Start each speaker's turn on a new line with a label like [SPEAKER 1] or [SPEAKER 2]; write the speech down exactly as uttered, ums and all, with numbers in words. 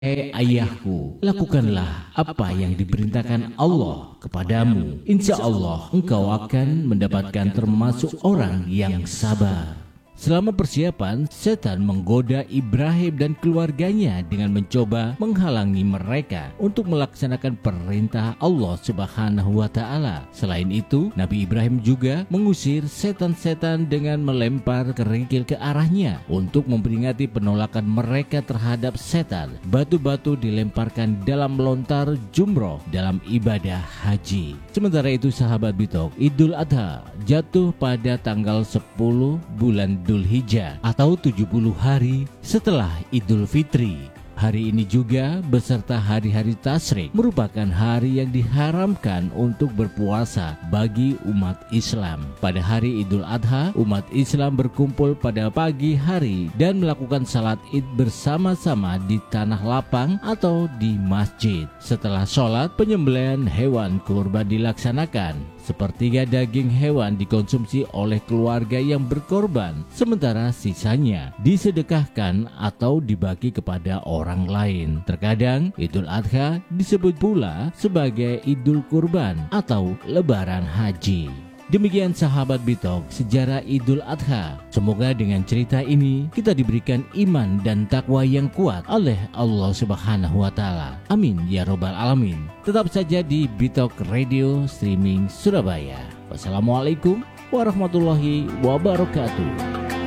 [SPEAKER 1] Hei ayahku, lakukanlah apa yang diperintahkan Allah kepadamu. Insya Allah engkau akan mendapatkan termasuk orang yang sabar. Selama persiapan, setan menggoda Ibrahim dan keluarganya dengan mencoba menghalangi mereka untuk melaksanakan perintah Allah Subhanahu wa Ta'ala. Selain itu, Nabi Ibrahim juga mengusir setan-setan dengan melempar kerikil ke arahnya untuk memperingati penolakan mereka terhadap setan. Batu-batu dilemparkan dalam lontar jumroh dalam ibadah haji. Sementara itu, sahabat Bitok, Idul Adha jatuh pada tanggal sepuluh bulan Dhul Hijjah atau tujuh puluh hari setelah Idul Fitri. Hari ini juga beserta hari-hari tasyrik merupakan hari yang diharamkan untuk berpuasa bagi umat Islam. Pada hari Idul Adha, umat Islam berkumpul pada pagi hari dan melakukan salat Id bersama-sama di tanah lapang atau di masjid. Setelah sholat, penyembelihan hewan kurban dilaksanakan. Sepertiga daging hewan dikonsumsi oleh keluarga yang berkorban, sementara sisanya disedekahkan atau dibagi kepada orang lain. Terkadang Idul Adha disebut pula sebagai Idul Kurban atau Lebaran Haji. Demikian sahabat Bitok, sejarah Idul Adha. Semoga dengan cerita ini kita diberikan iman dan takwa yang kuat oleh Allah Subhanahu wa Ta'ala. Amin ya robbal alamin. Tetap saja di Bitok Radio Streaming Surabaya. Wassalamualaikum warahmatullahi wabarakatuh.